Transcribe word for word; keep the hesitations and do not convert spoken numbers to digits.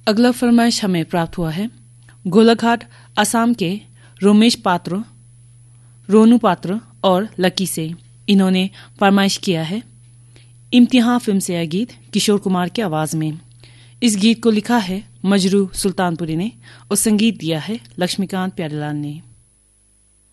अगला फरमाइश हमें प्राप्त हुआ है गोलाघाट असम के रोमेश पात्र, रोनू पात्र और लकी से। इन्होंने फरमाइश किया है इम्तिहान फिल्म से यह गीत किशोर कुमार की आवाज में। इस गीत को लिखा है मजरू सुल्तानपुरी ने और संगीत दिया है लक्ष्मीकांत प्यारेलाल ने।